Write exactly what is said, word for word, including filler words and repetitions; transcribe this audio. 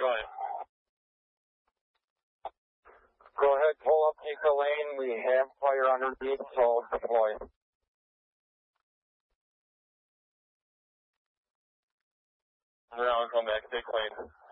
going. Go ahead, pull up, take the lane. We have fire underneath, so deploy. Now I'll come back, take lane.